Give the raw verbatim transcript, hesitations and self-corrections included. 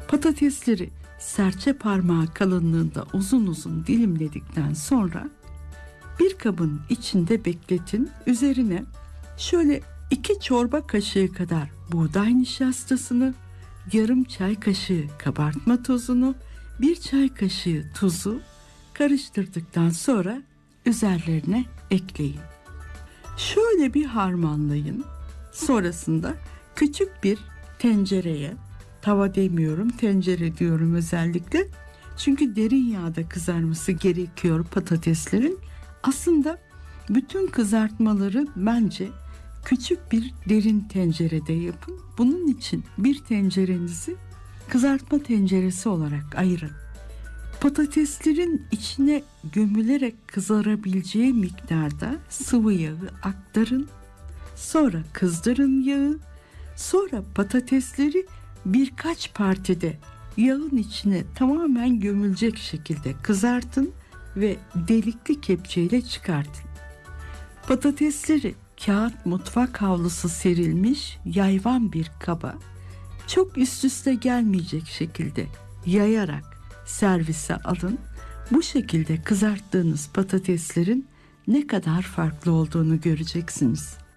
Patatesleri serçe parmağı kalınlığında uzun uzun dilimledikten sonra bir kabın içinde bekletin. Üzerine şöyle iki çorba kaşığı kadar buğday nişastasını, yarım çay kaşığı kabartma tozunu, bir çay kaşığı tuzu karıştırdıktan sonra üzerlerine ekleyin. Şöyle bir harmanlayın. Sonrasında küçük bir tencereye, tava demiyorum, tencere diyorum özellikle. Çünkü derin yağda kızarması gerekiyor patateslerin. Aslında bütün kızartmaları bence küçük bir derin tencerede yapın. Bunun için bir tencerenizi kızartma tenceresi olarak ayırın. Patateslerin içine gömülerek kızarabileceği miktarda sıvı yağı aktarın. Sonra kızdırın yağı. Sonra patatesleri birkaç partide yağın içine tamamen gömülecek şekilde kızartın ve delikli kepçeyle çıkartın. Patatesleri kağıt mutfak havlusu serilmiş yayvan bir kaba çok üst üste gelmeyecek şekilde yayarak servise alın. Bu şekilde kızarttığınız patateslerin ne kadar farklı olduğunu göreceksiniz.